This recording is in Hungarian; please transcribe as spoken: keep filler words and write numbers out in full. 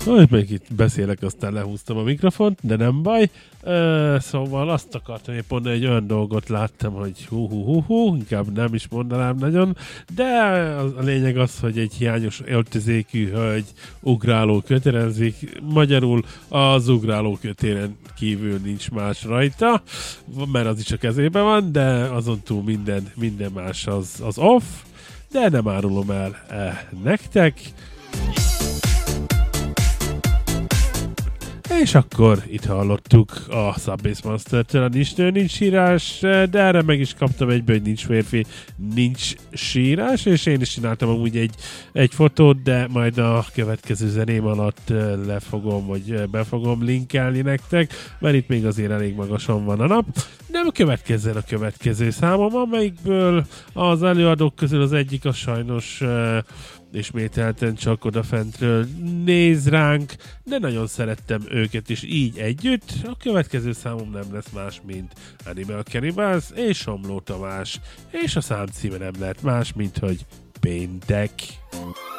Hogy még itt beszélek, aztán lehúztam a mikrofont, de nem baj. Uh, szóval azt akartam épp mondani, egy olyan dolgot láttam, hogy hú, hú, hú, hú, inkább nem is mondanám nagyon, de a lényeg az, hogy egy hiányos öltözékű hölgy ugráló kötérezik. Magyarul az ugráló kötéren kívül nincs más rajta, mert az is a kezében van, de azon túl minden, minden más az, az off, de nem árulom el eh, nektek. És akkor itt hallottuk a Subbase Monster-től a Nincs nő, nincs sírás, de erre meg is kaptam egyből, hogy nincs férfi, nincs sírás, és én is csináltam amúgy egy, egy fotót, de majd a következő zeném alatt lefogom, vagy be fogom linkelni nektek, mert itt még azért elég magasan van a nap. Nem következzen a következő számom, amelyikből az előadók közül az egyik a sajnos ismételten csak odafentről néz ránk, de nagyon szerettem őket is így együtt. A következő számom nem lesz más, mint Animal Cannibals és Somló Tamás, és a szám címe nem lehet más, mint hogy Péntek.